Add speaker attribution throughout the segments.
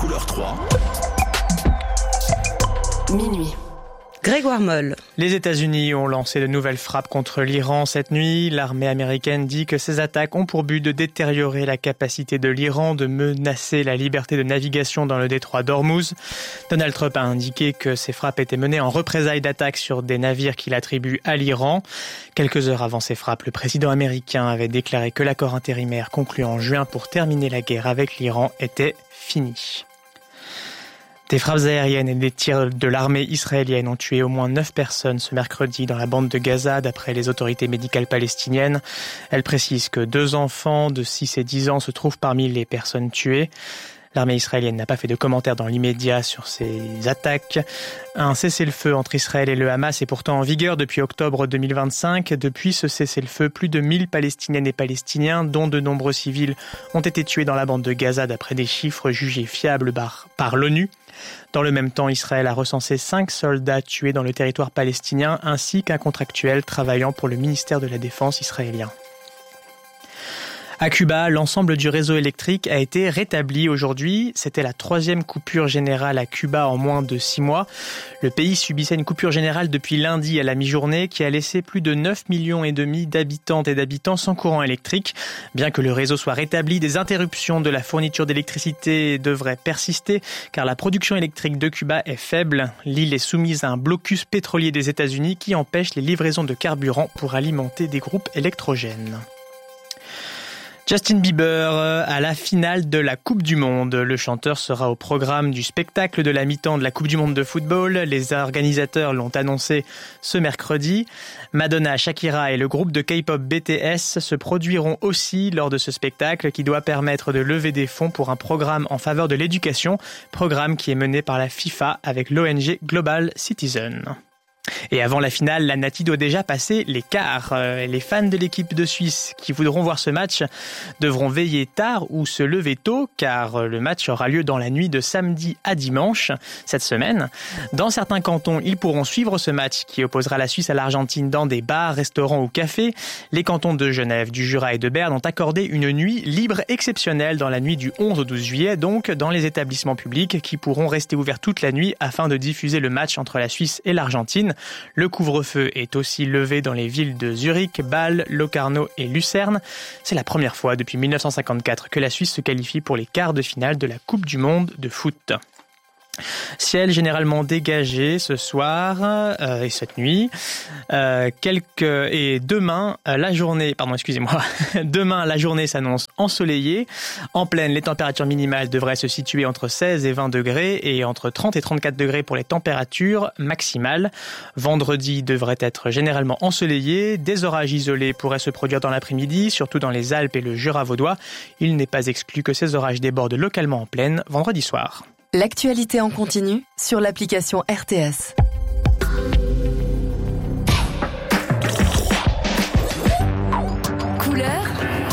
Speaker 1: Couleur 3.
Speaker 2: Minuit.
Speaker 3: Grégoire Moll.
Speaker 4: Les États-Unis ont lancé de nouvelles frappes contre l'Iran cette nuit. L'armée américaine dit que ces attaques ont pour but de détériorer la capacité de l'Iran de menacer la liberté de navigation dans le détroit d'Ormuz. Donald Trump a indiqué que ces frappes étaient menées en représailles d'attaques sur des navires qu'il attribue à l'Iran. Quelques heures avant ces frappes, le président américain avait déclaré que l'accord intérimaire conclu en juin pour terminer la guerre avec l'Iran était fini. Des frappes aériennes et des tirs de l'armée israélienne ont tué au moins 9 personnes ce mercredi dans la bande de Gaza, d'après les autorités médicales palestiniennes. Elles précisent que 2 enfants de 6 et 10 ans se trouvent parmi les personnes tuées. L'armée israélienne n'a pas fait de commentaires dans l'immédiat sur ces attaques. Un cessez-le-feu entre Israël et le Hamas est pourtant en vigueur depuis octobre 2025. Depuis ce cessez-le-feu, plus de 1000 Palestiniennes et Palestiniens, dont de nombreux civils, ont été tués dans la bande de Gaza d'après des chiffres jugés fiables par l'ONU. Dans le même temps, Israël a recensé 5 soldats tués dans le territoire palestinien ainsi qu'un contractuel travaillant pour le ministère de la Défense israélien. À Cuba, l'ensemble du réseau électrique a été rétabli aujourd'hui. C'était la 3e coupure générale à Cuba en moins de 6 mois. Le pays subissait une coupure générale depuis lundi à la mi-journée qui a laissé plus de 9,5 millions d'habitantes et d'habitants sans courant électrique. Bien que le réseau soit rétabli, des interruptions de la fourniture d'électricité devraient persister car la production électrique de Cuba est faible. L'île est soumise à un blocus pétrolier des États-Unis qui empêche les livraisons de carburant pour alimenter des groupes électrogènes. Justin Bieber à la finale de la Coupe du Monde. Le chanteur sera au programme du spectacle de la mi-temps de la Coupe du Monde de football. Les organisateurs l'ont annoncé ce mercredi. Madonna, Shakira et le groupe de K-pop BTS se produiront aussi lors de ce spectacle qui doit permettre de lever des fonds pour un programme en faveur de l'éducation, programme qui est mené par la FIFA avec l'ONG Global Citizen. Et avant la finale, la Nati doit déjà passer les quarts. Les fans de l'équipe de Suisse qui voudront voir ce match devront veiller tard ou se lever tôt car le match aura lieu dans la nuit de samedi à dimanche cette semaine. Dans certains cantons, ils pourront suivre ce match qui opposera la Suisse à l'Argentine dans des bars, restaurants ou cafés. Les cantons de Genève, du Jura et de Berne ont accordé une nuit libre exceptionnelle dans la nuit du 11 au 12 juillet, donc dans les établissements publics qui pourront rester ouverts toute la nuit afin de diffuser le match entre la Suisse et l'Argentine. Le couvre-feu est aussi levé dans les villes de Zurich, Bâle, Locarno et Lucerne. C'est la première fois depuis 1954 que la Suisse se qualifie pour les quarts de finale de la Coupe du Monde de foot. Ciel généralement dégagé ce soir et cette nuit. Demain la journée s'annonce ensoleillée. En pleine, les températures minimales devraient se situer entre 16 et 20 degrés et entre 30 et 34 degrés pour les températures maximales. Vendredi devrait être généralement ensoleillé. Des orages isolés pourraient se produire dans l'après-midi, surtout dans les Alpes et le Jura vaudois. Il n'est pas exclu que ces orages débordent localement en plaine vendredi soir.
Speaker 2: L'actualité en continu sur l'application RTS. Couleur.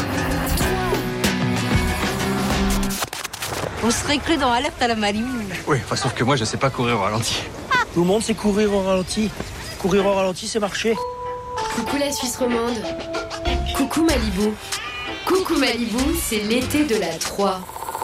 Speaker 5: On serait cru dans Alerte à la Malibu.
Speaker 6: Oui, sauf que moi je sais pas courir au ralenti.
Speaker 7: Tout le monde sait courir au ralenti. Courir au ralenti, c'est marcher.
Speaker 8: Coucou la Suisse romande. Coucou Malibu. Coucou Malibu, c'est l'été de la 3.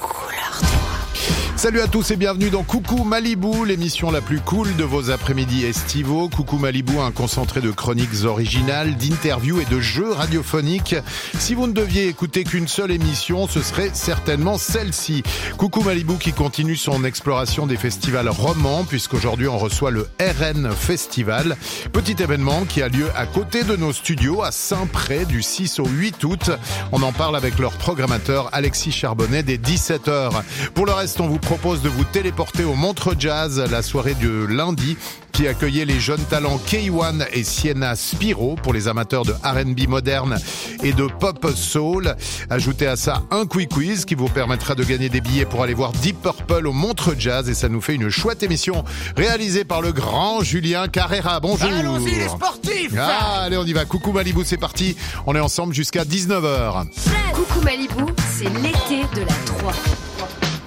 Speaker 9: Salut à tous et bienvenue dans Coucou Malibu, l'émission la plus cool de vos après-midi estivaux. Coucou Malibu, un concentré de chroniques originales, d'interviews et de jeux radiophoniques. Si vous ne deviez écouter qu'une seule émission, ce serait certainement celle-ci. Coucou Malibu qui continue son exploration des festivals romans, puisqu'aujourd'hui on reçoit le RN Festival. Petit événement qui a lieu à côté de nos studios à Saint-Pré du 6 au 8 août. On en parle avec leur programmateur Alexis Charbonnet dès 17h. Pour le reste, on vous propose de vous téléporter au Montreux Jazz, la soirée de lundi qui accueillait les jeunes talents K1 et Sienna Spiro pour les amateurs de R&B moderne et de pop soul. Ajoutez à ça un quiz qui vous permettra de gagner des billets pour aller voir Deep Purple au Montreux Jazz et ça nous fait une chouette émission réalisée par le grand Julien Carrera. Bonjour.
Speaker 6: Allons-y les sportifs.
Speaker 9: Allez, on y va. Coucou Malibu, c'est parti. On est ensemble jusqu'à 19h.
Speaker 8: Coucou Malibu, c'est l'été de la 3.